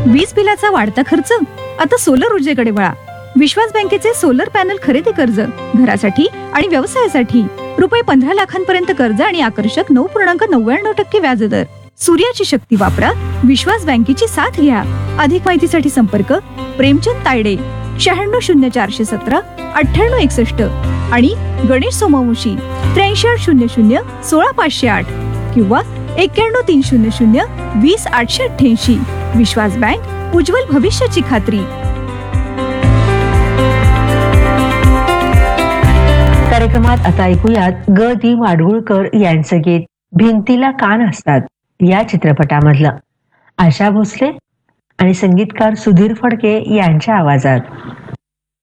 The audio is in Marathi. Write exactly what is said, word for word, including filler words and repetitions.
वीज बिलाचा वाढता खर्च आता सोलर ऊर्जेकडे वळा. विश्वास बँकेचे सोलर पॅनल खरेदी कर्ज घरासाठी आणि व्यवसायासाठी रुपये पंधरा लाखांपर्यंत कर्ज आणि आकर्षक नऊ पूर्णांक नव्याण्णव टक्के व्याजदर. सूर्याची शक्ती वापरा, विश्वास बँकेची साथ घ्या. अधिक माहितीसाठी संपर्क प्रेमचंद तायडे, शहाण्णव शून्य चारशे सतरा अठ्ठ्याण्णव एकसष्ट आणि गणेश सोमवंशी त्र्याऐंशी आठ शून्य शून्य सोळा पाचशे आठ किंवा एक्क्याण्णव तीन शून्य शून्य वीस आठशे अठ्ठ्याऐंशी. विश्वास बँक, उज्ज्वल भविष्याची खात्री. कार्यक्रमात आता ऐकूयात ग दी माडगुळकर यांचं गीत भिंतीला कान असतात या चित्रपटामधलं. आशा भोसले आणि संगीतकार सुधीर फडके यांच्या आवाजात.